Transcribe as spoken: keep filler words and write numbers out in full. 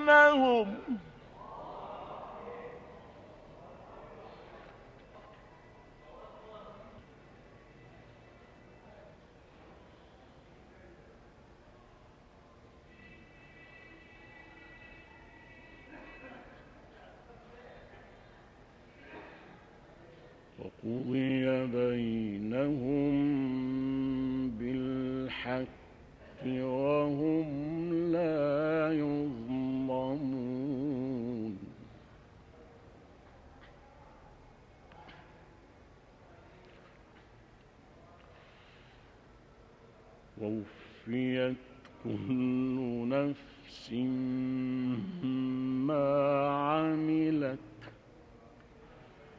بينهم وقضي بينهم بالحق وهم لا يظلمون ووفيت كل نفس ما عملت